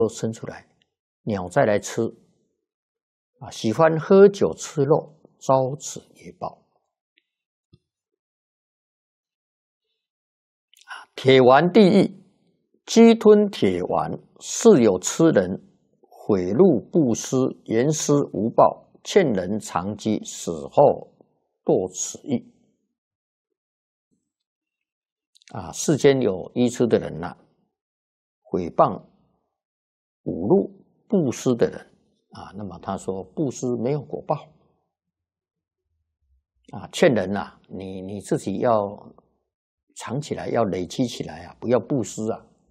都生出来，鸟再来吃，喜欢喝酒吃肉，遭此业报。铁丸地狱，鸡吞铁丸，是有痴人毁戮布施，言施无报，欠人长饥，死后堕此狱。世间有愚痴的人毁谤、侮辱布施的人那么他说布施没有果报劝人你自己要藏起来，要累积起来不要布施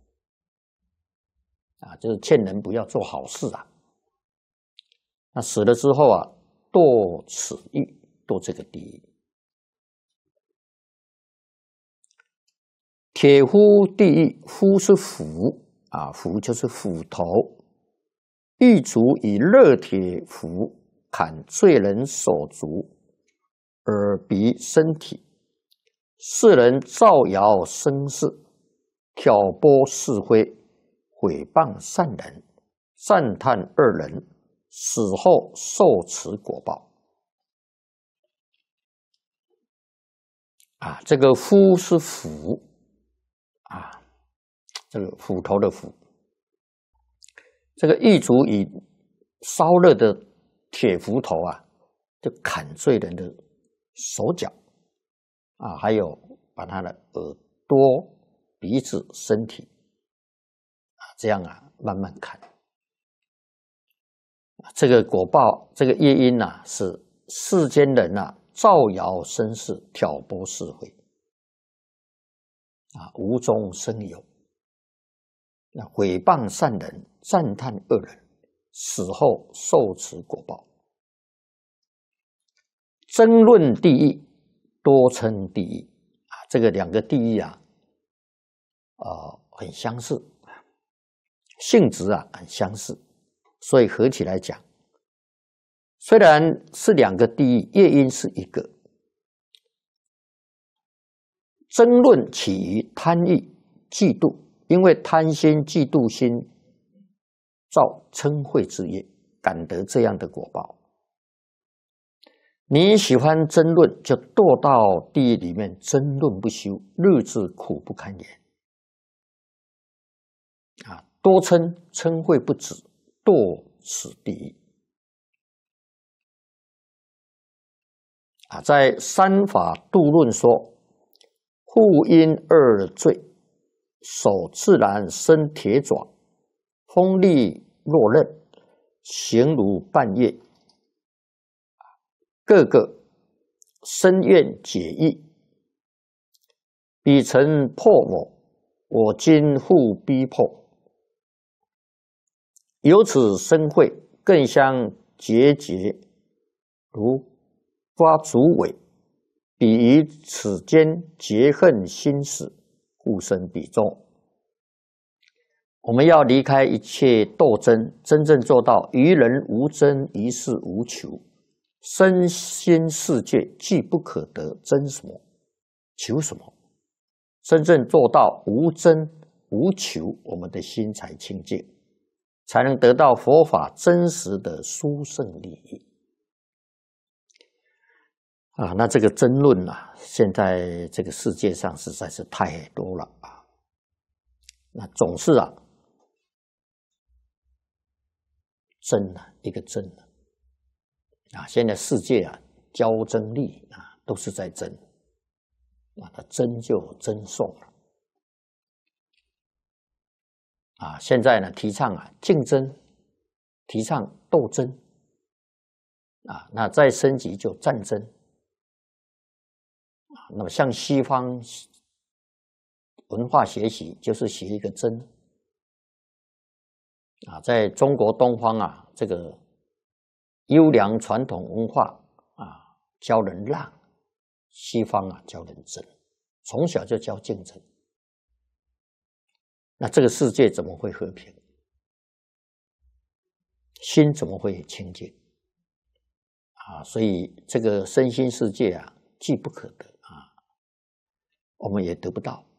就是劝人不要做好事那死了之后堕此狱，堕这个地狱。铁夫地狱，夫是斧斧就是斧头，狱卒以热铁斧砍罪人手足、耳鼻身体，世人造谣生事，挑拨是非，毁谤善人，赞叹恶人，死后受此果报。这个夫是斧这个斧头的斧，这个狱卒以烧热的铁斧头就砍罪人的手脚还有把他的耳朵、鼻子、身体这样慢慢砍。这个果报，这个业因是世间人造谣生事，挑拨是非无中生有，毁谤善人，赞叹恶人，死后受此果报。争论地狱，多称地狱这个两个地狱很相似，性质很相似，所以合起来讲，虽然是两个地狱，业因是一个。争论起于贪欲、嫉妒，因为贪心、嫉妒心造嗔恚之业，感得这样的果报。你喜欢争论，就堕到地狱里面，争论不休，日子苦不堪言多嗔恚不止，堕此地狱在三法度论说，互因二罪，手自然生铁爪，锋利若刃，形如半月，个个深愿解义，彼曾破我今复逼迫，由此生慧，更相结如瓜竹尾，彼于此间结恨心死，互生彼中。我们要离开一切斗争，真正做到于人无争，于事无求，身心世界既不可得，争什么求什么？真正做到无争无求，我们的心才清净，才能得到佛法真实的殊胜利益那这个争论现在这个世界上实在是太多了那总是争一个争现在世界交争力都是在争那争就争讼了现在呢提倡竞争，提倡斗争那再升级就战争那么向西方文化学习，就是学一个真在中国东方这个优良传统文化教人让，西方教人争，从小就教竞争，那这个世界怎么会和平？心怎么会清净所以这个身心世界既不可得我们也得不到